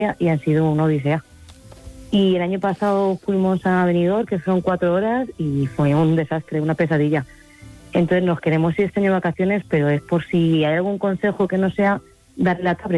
y han sido una odisea. Y el año pasado fuimos a Benidorm, que fueron 4 horas, y fue un desastre, una pesadilla. Entonces nos queremos ir este año de vacaciones, pero es por si hay algún consejo que no sea darle la cabra